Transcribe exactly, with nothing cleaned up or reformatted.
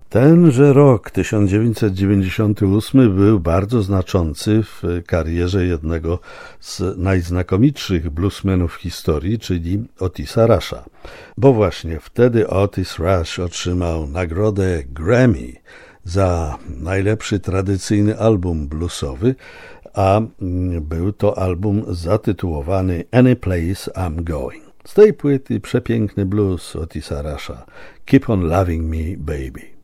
Tenże rok tysiąc dziewięćset dziewięćdziesiąty ósmy był bardzo znaczący w karierze jednego z najznakomitszych bluesmenów w historii, czyli Otisa Rusha. Bo właśnie wtedy Otis Rush otrzymał nagrodę Grammy za najlepszy tradycyjny album bluesowy, a był to album zatytułowany Any Place I'm Going. Z tej płyty przepiękny blues Otisa Rusha, Keep on Loving Me Baby.